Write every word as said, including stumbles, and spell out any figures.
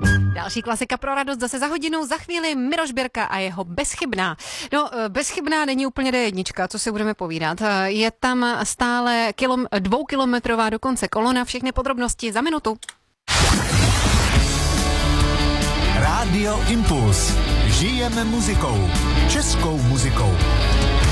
Další klasika pro radost zase za hodinu, za chvíli Miroš Birka a jeho Bezchybná. No, Bezchybná není úplně D jedna, co si budeme povídat. Je tam stále kilom, dvoukilometrová dokonce kolona, všechny podrobnosti za minutu. Rádio Impuls. Žijeme muzikou. Českou muzikou.